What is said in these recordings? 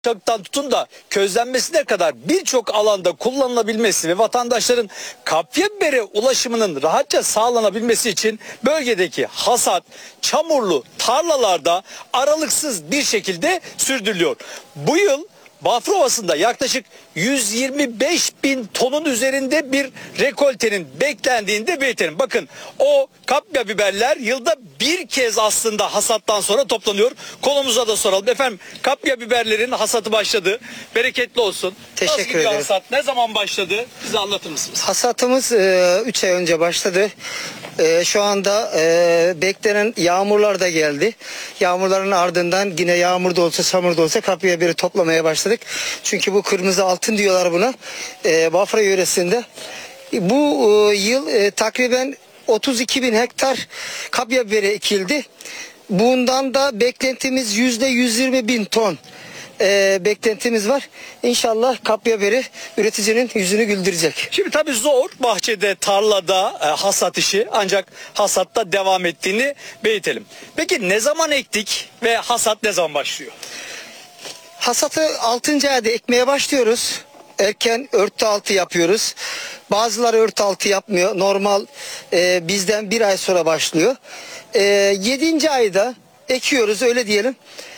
Çaktan tutun da közlenmesine kadar birçok alanda kullanılabilmesi ve vatandaşların kapya bibere ulaşımının rahatça sağlanabilmesi için bölgedeki hasat çamurlu tarlalarda aralıksız bir şekilde sürdürülüyor. Bu yıl Bafra Ovası'nda yaklaşık 125 bin tonun üzerinde bir rekoltenin beklendiğini de belirtelim. Bakın o kapya biberler yılda bir kez aslında hasattan sonra toplanıyor. Konumuza da soralım. Efendim kapya biberlerin hasatı başladı. Bereketli olsun. Teşekkür ederim. Hasat ne zaman başladı? Bize anlatır mısınız? Hasatımız 3 ay önce başladı. Şu anda beklenen yağmurlar da geldi. Yağmurların ardından yine yağmur da olsa çamur da olsa kapya biberi toplamaya başladık. Çünkü bu kırmızı altın diyorlar buna. Bafra yöresinde. Bu yıl takriben 32 bin hektar kapya biberi ekildi. Bundan da beklentimiz %120 bin ton. Beklentimiz var. İnşallah kapya biberi üreticinin yüzünü güldürecek. Şimdi tabii zor bahçede, tarlada hasat işi, ancak hasatta devam ettiğini belirtelim. Peki ne zaman ektik ve hasat ne zaman başlıyor? Hasatı 6. ayda ekmeye başlıyoruz. Erken örtü altı yapıyoruz. Bazıları örtü altı yapmıyor. Normal bizden bir ay sonra başlıyor. 7. ayda ekiyoruz öyle diyelim.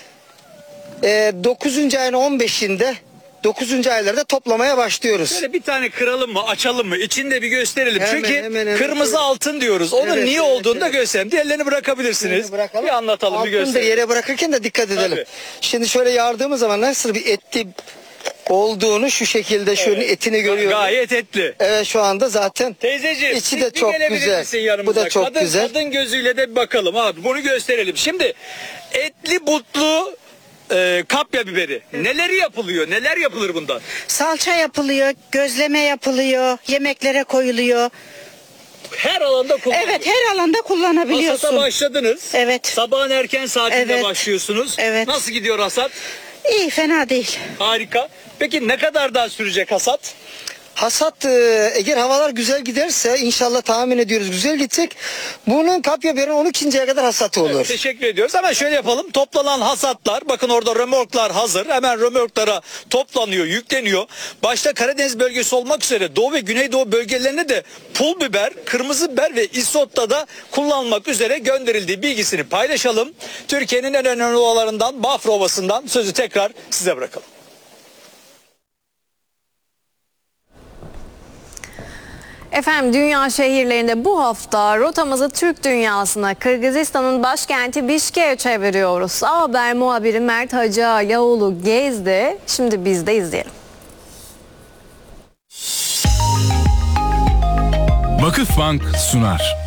9. ayın 15'inde 9. aylarda toplamaya başlıyoruz. Şöyle bir tane kıralım mı, açalım mı? İçinde bir gösterelim. Hemen, Çünkü hemen. kırmızı altın diyoruz. Onun Evet, niye evet, olduğunu da evet. gösterelim. Diğerlerini bırakabilirsiniz. Bir anlatalım, bir Altını da gösterelim. yere bırakırken de dikkat edelim. Tabii. Şimdi şöyle yardığımız zaman nasıl bir etli olduğunu şu şekilde şöyle etini görüyoruz. Gayet etli. Evet şu anda zaten Teyzeciğim içi de bir çok gelebilir güzel. misin yanımıza? Bu da çok kadın, güzel. Kadın gözüyle de bir bakalım abi. Bunu gösterelim. Şimdi etli butlu kapya biberi. Neleri yapılıyor? Neler yapılır bundan? Salça yapılıyor, gözleme yapılıyor, yemeklere koyuluyor. Her alanda kullanılıyor. Evet, her alanda kullanabiliyorsun. Hasata başladınız. Evet. Sabahın erken saatinde Evet. başlıyorsunuz. Evet. Nasıl gidiyor hasat? İyi, fena değil. Harika. Peki ne kadar daha sürecek hasat? Hasat eğer havalar güzel giderse inşallah tahmin ediyoruz güzel gidecek. Bunun kapya biberin 12. aya kadar hasatı olur. Evet, teşekkür ediyoruz. Hemen şöyle yapalım. Toplanan hasatlar, bakın orada römorklar hazır. Hemen römorklara toplanıyor, yükleniyor. Başta Karadeniz bölgesi olmak üzere Doğu ve Güneydoğu bölgelerine de pul biber, kırmızı biber ve isotta da kullanılmak üzere gönderildiği bilgisini paylaşalım. Türkiye'nin en önemli ovalarından, Bafra Ovası'ndan sözü tekrar size bırakalım. Efendim dünya şehirlerinde bu hafta rotamızı Türk dünyasına Kırgızistan'ın başkenti Bişkek'e çeviriyoruz. A Haber muhabiri Mert Hacı Ağaoğlu gezdi. Şimdi biz de izleyelim. Vakıfbank sunar.